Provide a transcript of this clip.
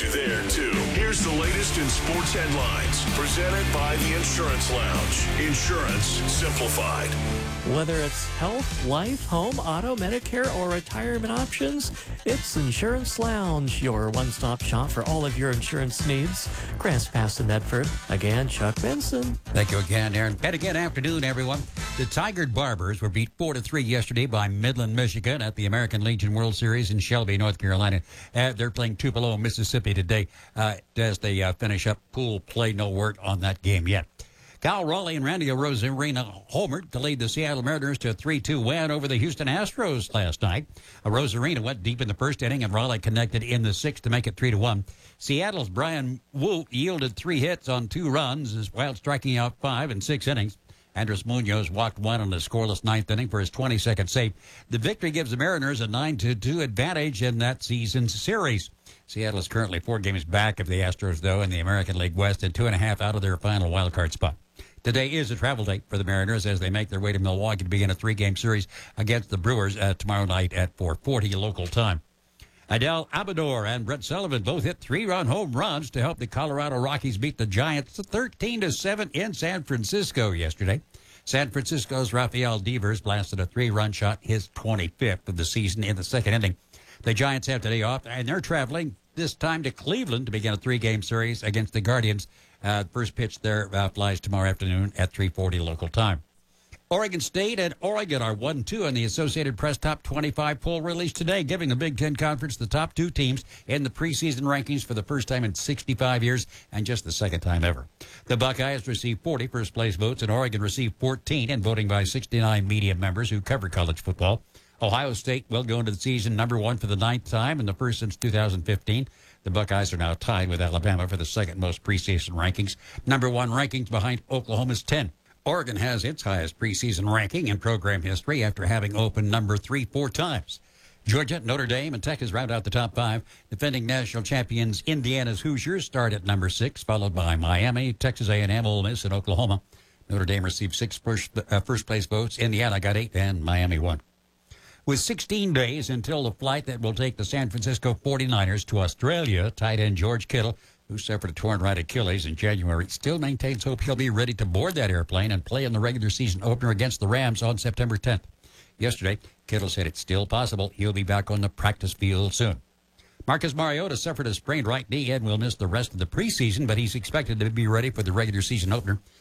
there, too. Here's the latest in sports headlines, presented by the Insurance Lounge. Insurance simplified. Whether it's health, life, home, auto, Medicare, or retirement options, it's Insurance Lounge, your one-stop shop for all of your insurance needs. Grants Pass in Medford. Again, Chuck Benson. Thank you again, Aaron. And again, afternoon, everyone. The Tigard Barbers were beat 4-3 yesterday by Midland, Michigan at the American Legion World Series in Shelby, North Carolina. They're playing Tupelo, Mississippi today as they finish up pool play. No word on that game yet. Kyle Raleigh and Randy Arozarena homered to lead the Seattle Mariners to a 3-2 win over the Houston Astros last night. Arozarena went deep in the first inning, and Raleigh connected in the sixth to make it 3-1. Seattle's Brian Wu yielded 3 hits on 2 runs while striking out 5 in 6 innings. Andres Munoz walked 1 in the scoreless 9th inning for his 22nd save. The victory gives the Mariners a 9-2 advantage in that season's series. Seattle is currently 4 games back of the Astros, though, in the American League West, and 2.5 out of their final wildcard spot. Today is a travel date for the Mariners as they make their way to Milwaukee to begin a 3-game series against the Brewers tomorrow night at 4:40 local time. Adele Abador and Brett Sullivan both hit 3-run home runs to help the Colorado Rockies beat the Giants 13-7 in San Francisco yesterday. San Francisco's Rafael Devers blasted a 3-run shot, his 25th of the season in the second inning. The Giants have today off, and they're traveling this time to Cleveland to begin a 3-game series against the Guardians. First pitch there flies tomorrow afternoon at 3:40 local time. Oregon State and Oregon are 1-2 in the Associated Press Top 25 poll released today, giving the Big Ten Conference the top 2 teams in the preseason rankings for the first time in 65 years and just the second time ever. The Buckeyes received 40 first-place votes, and Oregon received 14 in voting by 69 media members who cover college football. Ohio State will go into the season number 1 for the 9th time and the first since 2015. The Buckeyes are now tied with Alabama for the second most preseason rankings. Number 1 rankings behind Oklahoma's 10. Oregon has its highest preseason ranking in program history after having opened number 3 4 times. Georgia, Notre Dame, and Texas round out the top 5. Defending national champions Indiana's Hoosiers start at number 6, followed by Miami, Texas A&M, Ole Miss, and Oklahoma. Notre Dame received 6 first-place votes. Indiana got 8, and Miami 1. With 16 days until the flight that will take the San Francisco 49ers to Australia, tight end George Kittle, who suffered a torn right Achilles in January, still maintains hope he'll be ready to board that airplane and play in the regular season opener against the Rams on September 10th. Yesterday, Kittle said it's still possible he'll be back on the practice field soon. Marcus Mariota suffered a sprained right knee and will miss the rest of the preseason, but he's expected to be ready for the regular season opener.